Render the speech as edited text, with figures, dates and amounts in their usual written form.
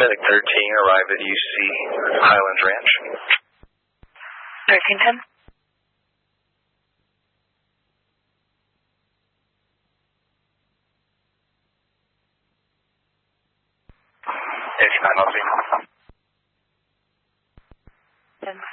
Medic 13, arrive at UC Highlands Ranch. 1310. It's 903. 10.